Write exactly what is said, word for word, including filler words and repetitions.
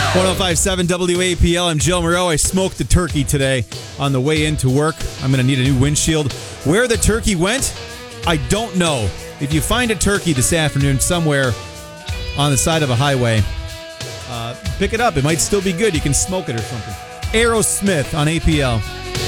one oh five point seven W A P L. I'm Joe Moreau. I smoked the turkey today on the way into work. I'm going to need a new windshield. Where the turkey went, I don't know. If you find a turkey this afternoon somewhere on the side of a highway, uh, pick it up. It might still be good. You can smoke it or something. Aerosmith on A P L.